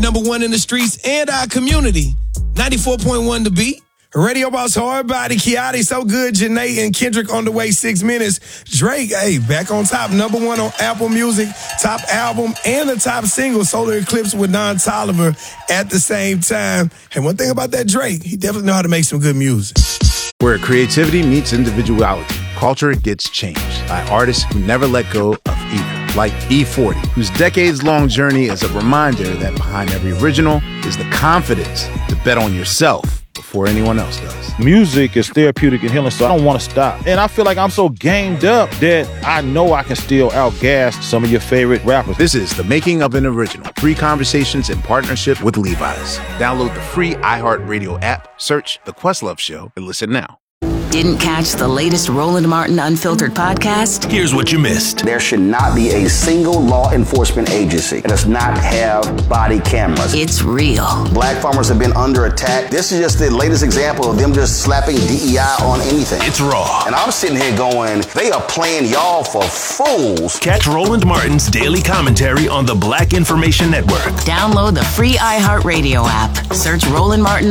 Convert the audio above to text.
#1 in the streets and our community. 94.1 The Beat. Radio Boss Hard Body, Kiati, So Good, Janae, and Kendrick on the way, 6 minutes. Drake, back on top, #1 on Apple Music, top album, and the top single, Solar Eclipse with Don Toliver at the same time. And one thing about that Drake, he definitely know how to make some good music. Where creativity meets individuality, culture gets changed by artists who never let go of either. Like E40, whose decades-long journey is a reminder that behind every original is the confidence to bet on yourself before anyone else does. Music is therapeutic and healing, so I don't want to stop. And I feel like I'm so gamed up that I know I can still outgas some of your favorite rappers. This is The Making of an Original. 3 conversations in partnership with Levi's. Download the free iHeartRadio app, search The Questlove Show, and listen now. Didn't catch the latest Roland Martin Unfiltered podcast? Here's what you missed. There should not be a single law enforcement agency that does not have body cameras. It's real. Black farmers have been under attack. This is just the latest example of them just slapping DEI on anything. It's raw. And I'm sitting here going, they are playing y'all for fools. Catch Roland Martin's daily commentary on the Black Information Network. Download the free iHeartRadio app. Search Roland Martin